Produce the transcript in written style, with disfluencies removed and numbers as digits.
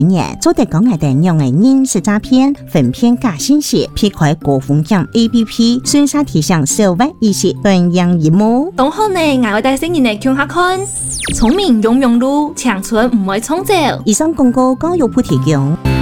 年做得讲大量的人是诈骗、分骗假信息、骗开高风险 APP， 顺沙提醒小白一些断样一幕。 同好呢，我会带新人嚟看下看，聪明用路，长春唔会冲走。 以上广告由教育部提供。